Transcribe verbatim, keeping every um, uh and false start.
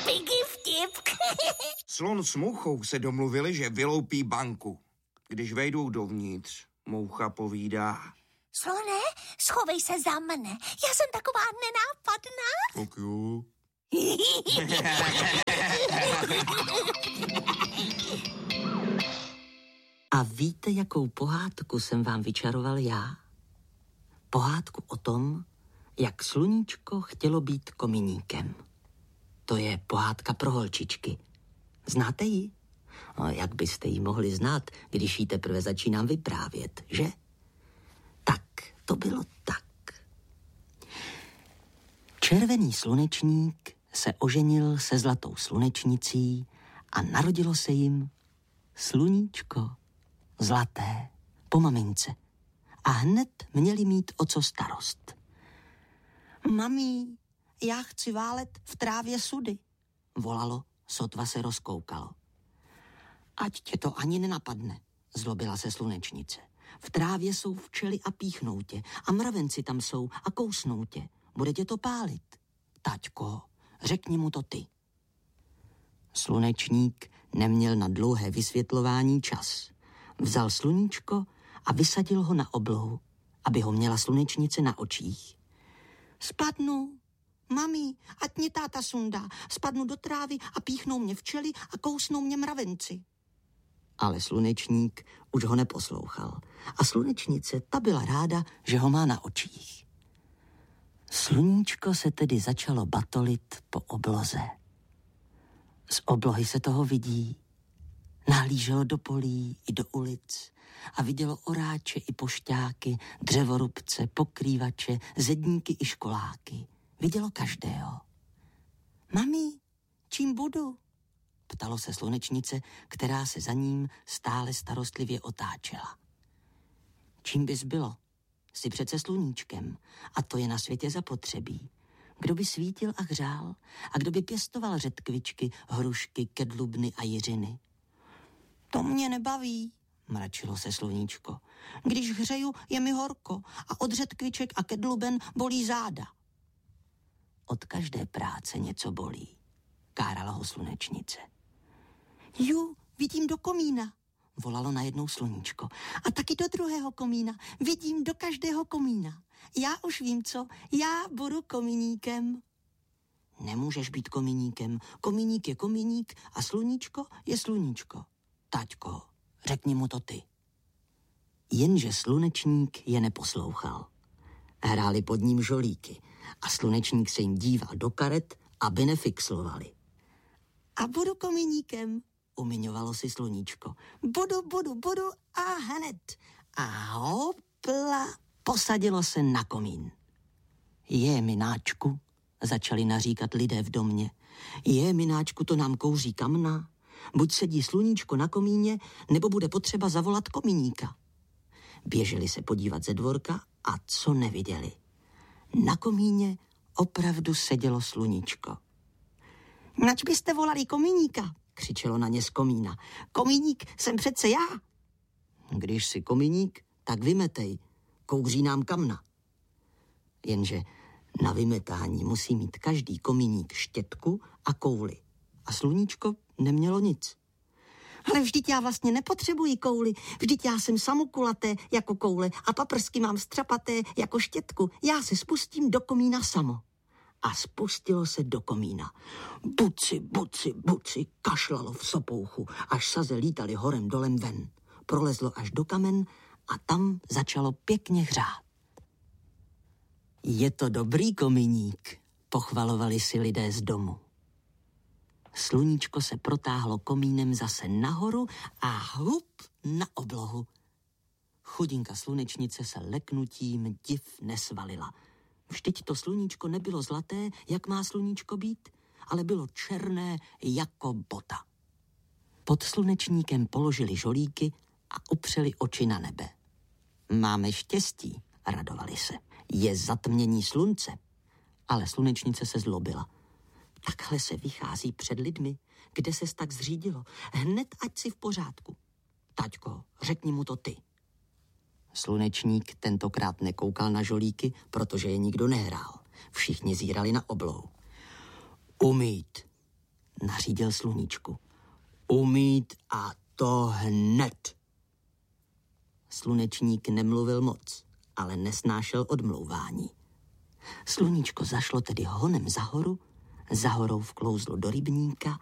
Piggy vtip. Slon s mouchou se domluvili, že vyloupí banku. Když vejdou dovnitř, moucha povídá. Slone, schovej se za mne. Já jsem taková nenápadná. Tak jo. A víte, jakou pohádku jsem vám vyčaroval já? Pohádku o tom, jak sluníčko chtělo být kominíkem. To je pohádka pro holčičky. Znáte ji? No, jak byste ji mohli znát, když ji teprve začínám vyprávět, že? Tak, to bylo tak. Červený slunečník se oženil se zlatou slunečnicí a narodilo se jim sluníčko zlaté po mamince. A hned měli mít o co starost. Mami, já chci válet v trávě sudy, volalo, sotva se rozkoukalo. Ať tě to ani nenapadne, zlobila se slunečnice. V trávě jsou včely a píchnou tě a mravenci tam jsou a kousnou tě. Bude tě to pálit. Taťko, řekni mu to ty. Slunečník neměl na dlouhé vysvětlování čas. Vzal sluníčko a vysadil ho na oblohu, aby ho měla slunečnice na očích. Spadnu, mami, ať mě táta sundá. Spadnu do trávy a píchnou mě včely a kousnou mě mravenci. Ale slunečník už ho neposlouchal. A slunečnice, ta byla ráda, že ho má na očích. Sluníčko se tedy začalo batolit po obloze. Z oblohy se toho vidí. Nahlíželo do polí i do ulic a vidělo oráče i pošťáky, dřevorubce, pokrývače, zedníky i školáky. Vidělo každého. Mami, čím budu? Ptalo se slunečnice, která se za ním stále starostlivě otáčela. Čím bys bylo? Jsi přece sluníčkem a to je na světě zapotřebí. Kdo by svítil a hřál a kdo by pěstoval řetkvičky, hrušky, kedlubny a jiřiny? To mě nebaví, mračilo se sluníčko. Když hřeju, je mi horko a od řetkviček a kedluben bolí záda. Od každé práce něco bolí, kárala ho slunečnice. Ju, vidím do komína, volalo najednou sluníčko. A taky do druhého komína, vidím do každého komína. Já už vím co, já budu komíníkem. Nemůžeš být komíníkem, komíník je komíník a sluníčko je sluníčko. Taťko, řekni mu to ty. Jenže slunečník je neposlouchal. Hráli pod ním žolíky a slunečník se jim díval do karet, aby nefixlovali. A budu komíníkem, umiňovalo si sluníčko. Budu, budu, budu a hned. A hopla, posadilo se na komín. Je, mináčku, začali naříkat lidé v domě. Je, mináčku, to nám kouří kamna. Buď sedí sluníčko na komíně, nebo bude potřeba zavolat komíníka. Běželi se podívat ze dvorka a co neviděli. Na komíně opravdu sedělo sluníčko. Nač byste volali komíníka, křičelo na ně z komína. Komíník jsem přece já. Když jsi komíník, tak vymetej, kouří nám kamna. Jenže na vymetání musí mít každý komíník štětku a kouli. A sluníčko nemělo nic. Ale vždyť já vlastně nepotřebuji kouli, vždyť já jsem samokulaté jako koule a paprsky mám střapaté jako štětku. Já se spustím do komína samo. A spustilo se do komína. Buci, buci, buci, kašlalo v sopouchu, až saze lítali horem dolem ven. Prolezlo až do kamen a tam začalo pěkně hřát. Je to dobrý komíník, pochvalovali si lidé z domu. Sluníčko se protáhlo komínem zase nahoru a hup na oblohu. Chudinka slunečnice se leknutím div nesvalila. Vždyť to sluníčko nebylo zlaté, jak má sluníčko být, ale bylo černé jako bota. Pod slunečníkem položili žolíky a upřeli oči na nebe. Máme štěstí, radovali se. Je zatmění slunce. Ale slunečnice se zlobila. Takhle se vychází před lidmi, kde ses tak zřídilo. Hned ať si v pořádku. Taťko, řekni mu to ty. Slunečník tentokrát nekoukal na žolíky, protože je nikdo nehrál. Všichni zírali na oblohu. Umít, nařídil Sluníčku. Umít a to hned. Slunečník nemluvil moc, ale nesnášel odmlouvání. Sluníčko zašlo tedy honem za horu, za horou vklouzlo do rybníka